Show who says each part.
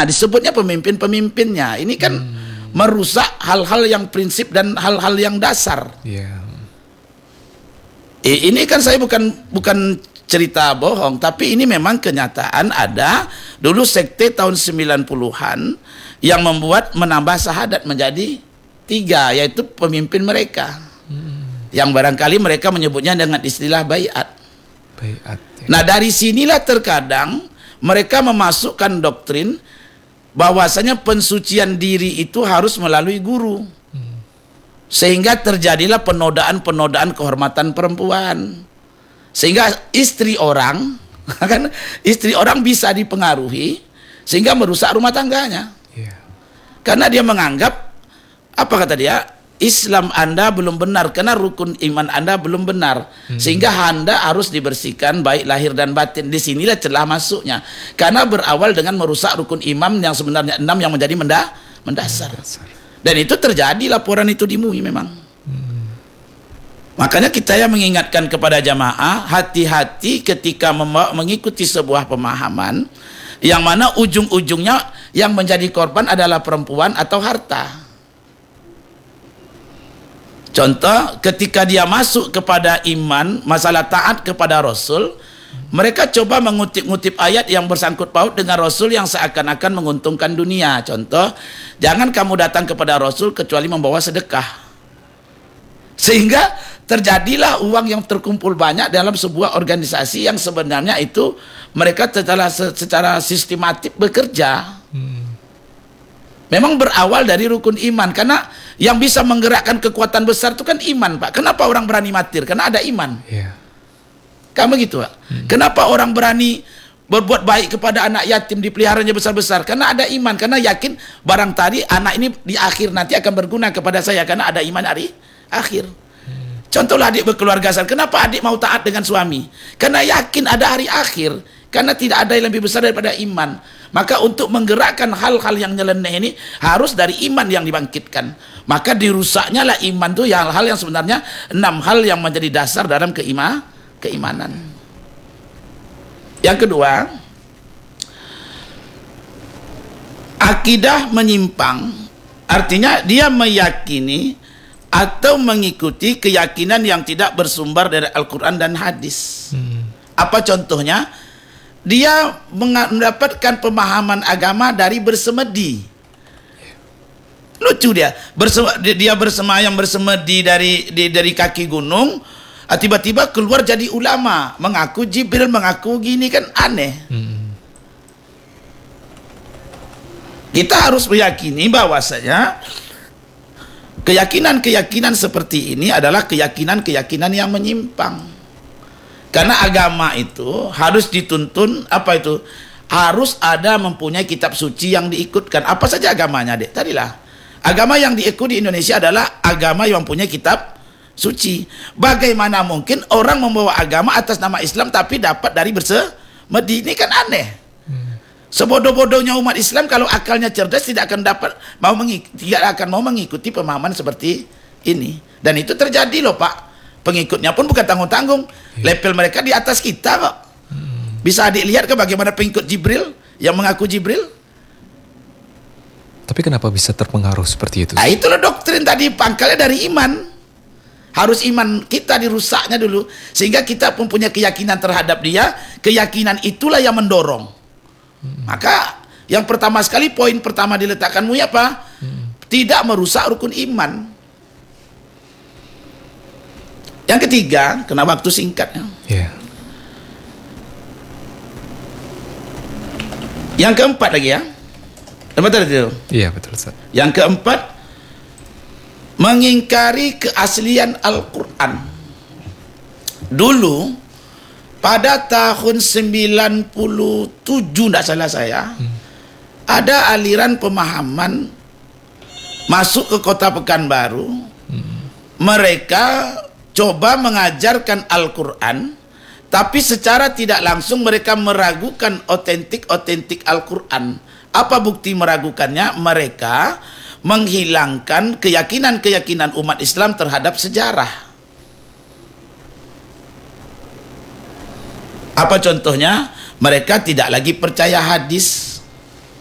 Speaker 1: Nah, disebutnya pemimpin-pemimpinnya. Ini kan merusak hal-hal yang prinsip dan hal-hal yang dasar. Ini kan saya bukan cerita bohong, tapi ini memang kenyataan. Ada dulu sekte tahun 90-an yang menambah syahadat menjadi 3, yaitu pemimpin mereka. Yang barangkali mereka menyebutnya dengan istilah baiat. Nah, dari sinilah terkadang mereka memasukkan doktrin bahwasanya pensucian diri itu harus melalui guru. Sehingga terjadilah penodaan kehormatan perempuan. Sehingga istri orang kan istri orang bisa dipengaruhi sehingga merusak rumah tangganya. Karena dia menganggap, apa kata dia, Islam Anda belum benar karena rukun iman Anda belum benar, sehingga Anda harus dibersihkan baik lahir dan batin. Disinilah celah masuknya, karena berawal dengan merusak rukun iman yang sebenarnya 6 yang menjadi mendasar. Dan itu terjadi, laporan itu di MUI memang. Makanya kita yang mengingatkan kepada jamaah, hati-hati ketika mengikuti sebuah pemahaman yang mana ujung-ujungnya yang menjadi korban adalah perempuan atau harta. Contoh, ketika dia masuk kepada iman, masalah taat kepada Rasul, mereka coba mengutip-ngutip ayat yang bersangkut paut dengan Rasul yang seakan-akan menguntungkan dunia. Contoh, jangan kamu datang kepada Rasul kecuali membawa sedekah. Sehingga terjadilah uang yang terkumpul banyak dalam sebuah organisasi yang sebenarnya itu mereka secara sistematik bekerja. Memang berawal dari rukun iman, karena yang bisa menggerakkan kekuatan besar itu kan iman, Pak. Kenapa orang berani matir? Karena ada iman. Kamu gitu, Pak. Kenapa orang berani berbuat baik kepada anak yatim, dipeliharanya besar-besar? Karena ada iman, karena yakin barang tadi anak ini di akhir nanti akan berguna kepada saya, karena ada iman hari akhir. Contohlah adik berkeluarga besar. Kenapa adik mau taat dengan suami? Karena yakin ada hari akhir, karena tidak ada yang lebih besar daripada iman. Maka untuk menggerakkan hal-hal yang nyeleneh ini harus dari iman yang dibangkitkan. Maka dirusaknya lah iman itu hal-hal yang sebenarnya 6 hal yang menjadi dasar dalam keimanan. Yang kedua, akidah menyimpang, artinya dia meyakini atau mengikuti keyakinan yang tidak bersumber dari Al-Quran dan hadis. Apa contohnya? Dia mendapatkan pemahaman agama dari bersemedi. Lucu dia, dia bersemayam bersemedi dari kaki gunung, tiba-tiba keluar jadi ulama, mengaku Jibril, mengaku gini, kan aneh. Kita harus meyakini bahwasanya keyakinan-keyakinan seperti ini adalah keyakinan-keyakinan yang menyimpang. Karena agama itu harus dituntun, apa itu? Harus ada mempunyai kitab suci yang diikutkan. Apa saja agamanya, Dek? Tadilah. Agama yang diikuti di Indonesia adalah agama yang mempunyai kitab suci. Bagaimana mungkin orang membawa agama atas nama Islam tapi dapat dari bersemedi? Ini kan aneh. Sebodoh-bodohnya umat Islam, kalau akalnya cerdas tidak akan mau mengikuti pemahaman seperti ini. Dan itu terjadi loh, Pak. Pengikutnya pun bukan tanggung-tanggung. Level mereka di atas kita kok. Bisa adik lihat ke bagaimana pengikut Jibril yang mengaku Jibril.
Speaker 2: Tapi kenapa bisa terpengaruh seperti itu?
Speaker 1: Nah, itulah doktrin tadi, pangkalnya dari iman. Harus iman kita dirusaknya dulu, sehingga kita pun punya keyakinan terhadap dia. Keyakinan itulah yang mendorong. Maka yang pertama sekali, poin pertama diletakkanmu ya apa? Tidak merusak rukun iman. Yang ketiga, kena waktu singkat. Yang keempat lagi ya. Betul itu?
Speaker 2: Iya, betul, Ustaz.
Speaker 1: Yang keempat, mengingkari keaslian Al-Quran. Dulu, pada tahun 97, tidak salah saya, ada aliran pemahaman masuk ke kota Pekanbaru. Mereka coba mengajarkan Al-Quran, tapi secara tidak langsung mereka meragukan otentik Al-Quran. Apa bukti meragukannya? Mereka menghilangkan keyakinan-keyakinan umat Islam terhadap sejarah. Apa contohnya? Mereka tidak lagi percaya hadis.